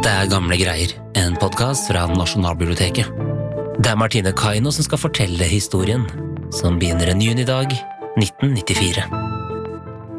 Dette Gamle greier, en podcast fra Nasjonalbiblioteket. Det Martine Kaino som skal fortelle historien, som begynner en junidag 1994.